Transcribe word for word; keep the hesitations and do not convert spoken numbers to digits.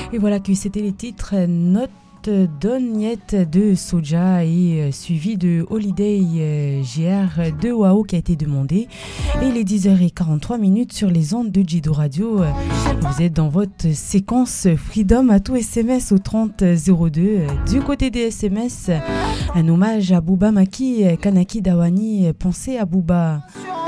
Et voilà que c'était les titres Note Donnette de Soja et euh, suivi de Holiday euh, G R de Wao qui a été demandé. Et il est dix heures quarante-trois minutes sur les ondes de Jido Radio. Vous êtes dans votre séquence Freedom à tout S M S au trente zéro deux. Du côté des S M S, un hommage à Bouba Maki, Kanaki Dawani, pensez à Bouba.